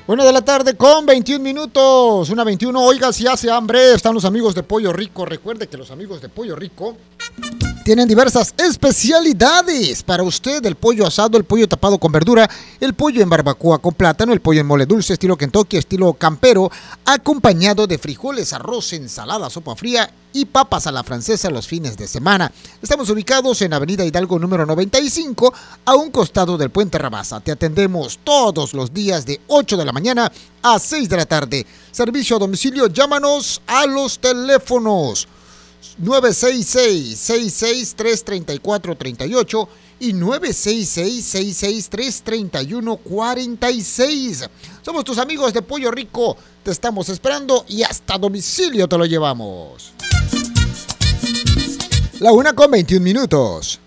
1 de la tarde con 21 minutos, 1:21. Oiga, si hace hambre, están los amigos de Pollo Rico. Recuerde que los amigos de Pollo Rico tienen diversas especialidades para usted: el pollo asado, el pollo tapado con verdura, el pollo en barbacoa con plátano, el pollo en mole dulce estilo Kentucky, estilo campero, acompañado de frijoles, arroz, ensalada, sopa fría y papas a la francesa los fines de semana. Estamos ubicados en Avenida Hidalgo número 95, a un costado del Puente Rabasa. Te atendemos todos los días de 8 de la mañana a 6 de la tarde. Servicio a domicilio, llámanos a los teléfonos 966-663-3438 y 966-663-3146. Somos tus amigos de Pollo Rico. Te estamos esperando y hasta domicilio te lo llevamos. La 1:21 minutos.